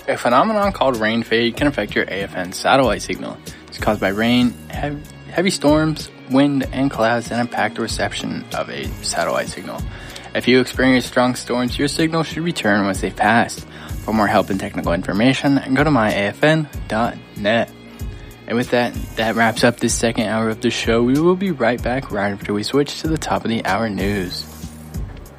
A phenomenon called rain fade can affect your AFN satellite signal. It's caused by rain, heavy storms, wind, and clouds that impact the reception of a satellite signal. If you experience strong storms, your signal should return once they've passed. For more help and technical information, go to myafn.net. And with that wraps up this second hour of the show. We will be right back right after we switch to the top of the hour news.